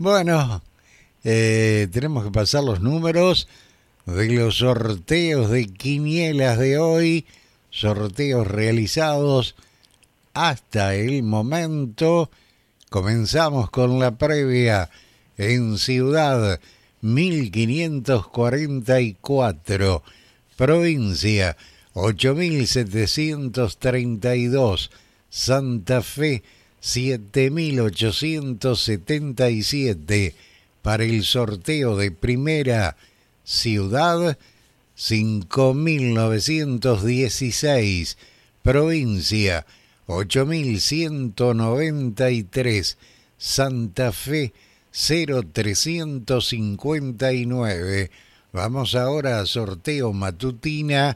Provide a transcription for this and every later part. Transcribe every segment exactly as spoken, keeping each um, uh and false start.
Bueno, eh, tenemos que pasar los números de los sorteos de quinielas de hoy, sorteos realizados hasta el momento. Comenzamos con la previa en Ciudad mil quinientos cuarenta y cuatro, provincia ocho mil setecientos treinta y dos, Santa Fe siete mil ochocientos setenta y siete. Para el sorteo de primera ciudad cinco mil novecientos dieciséis, provincia ocho mil ciento noventa y tres, Santa Fe cero trescientos cincuenta y nueve. Vamos ahora a sorteo matutina,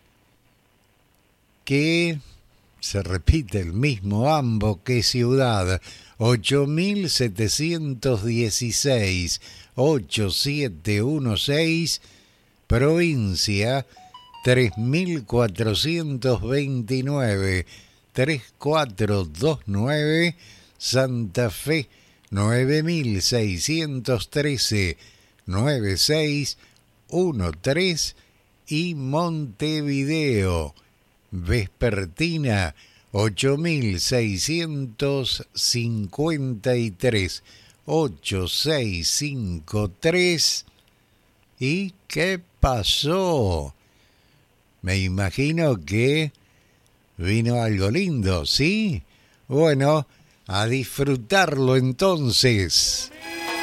que se repite el mismo ambos que ciudad, ocho mil setecientos dieciséis, ocho mil setecientos dieciséis, provincia tres mil cuatrocientos veintinueve, tres mil cuatrocientos veintinueve, Santa Fe nueve mil seiscientos trece, nueve mil seiscientos trece y Montevideo vespertina ocho mil seiscientos cincuenta y tres, ocho mil seiscientos cincuenta y tres. ¿Y qué pasó? Me imagino que vino algo lindo, ¿sí? Bueno, a disfrutarlo entonces.